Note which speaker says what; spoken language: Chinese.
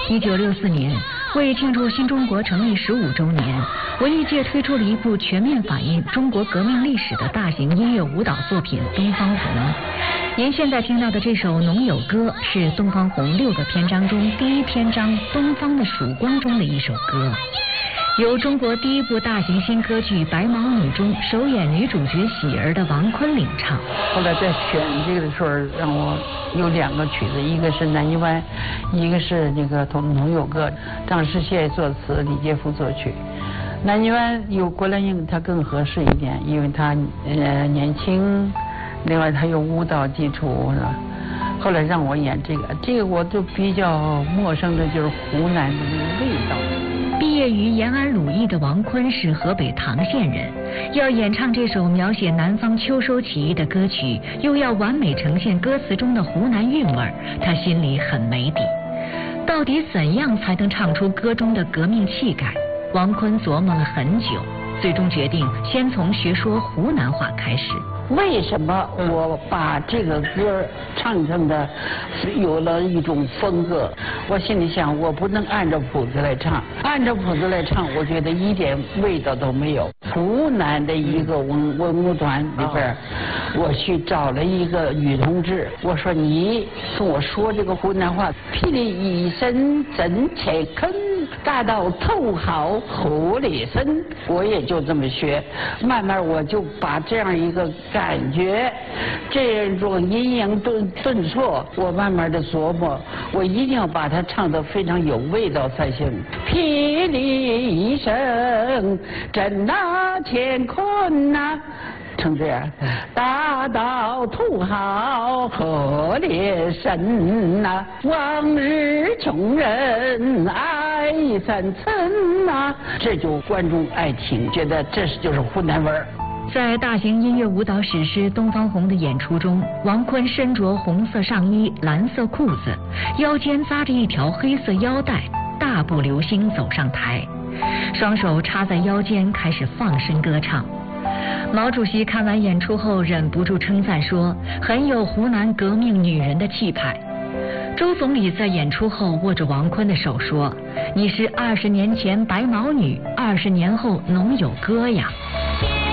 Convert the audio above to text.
Speaker 1: 1964年，为庆祝新中国成立15周年，文艺界推出了一部全面反映中国革命历史的大型音乐舞蹈作品《东方红》。您现在听到的这首《农友歌》是《东方红》6个篇章中第一篇章《东方的曙光》中的一首歌，由中国第一部大型新歌剧《白毛女》中首演女主角喜儿的王坤领唱。
Speaker 2: 后来在选这个的时候，让我有2个曲子，一个是《南泥湾》，一个是那个《农友歌》，张世谢作词，李杰夫作曲。南泥湾有郭兰英，她更合适一点，因为她年轻，另外她有舞蹈基础。后来让我演这个我就比较陌生的就是湖南的那个味道。
Speaker 1: 毕业于延安鲁艺的王坤是河北唐县人，要演唱这首描写南方秋收起义的歌曲，又要完美呈现歌词中的湖南韵味，他心里很没底。到底怎样才能唱出歌中的革命气概？王坤琢磨了很久，最终决定先从学说湖南话开始。
Speaker 2: 为什么我把这个歌唱成的有了一种风格？我心里想，我不能按照谱子来唱，按照谱子来唱，我觉得一点味道都没有。湖南的一个文物团里边，我去找了一个女同志，我说你跟我说这个湖南话，霹雳一声震切坑，大到头好河里深，我也就这么学，慢慢我就把这样一个感觉，这种阴阳顿挫，我慢慢的琢磨，我一定要把它唱得非常有味道才行。霹雳一声震那乾坤呐，成这样，大到土豪河里深呐，往日穷人爱三寸呐，这就观众爱听，觉得这就是湖南味儿。
Speaker 1: 在大型音乐舞蹈史诗《东方红》的演出中，王坤身着红色上衣、蓝色裤子，腰间扎着一条黑色腰带，大步流星走上台，双手插在腰间，开始放声歌唱。毛主席看完演出后忍不住称赞说，很有湖南革命女人的气派。周总理在演出后握着王坤的手说，你是20年前白毛女，20年后农友歌呀。